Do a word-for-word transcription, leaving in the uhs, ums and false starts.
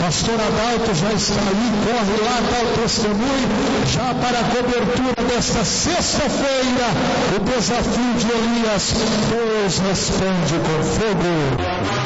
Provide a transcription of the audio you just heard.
Pastor Adalto já está aí, corre lá, dá o testemunho, já para a cobertura desta sexta-feira, o desafio de Elias, Deus responde com fogo.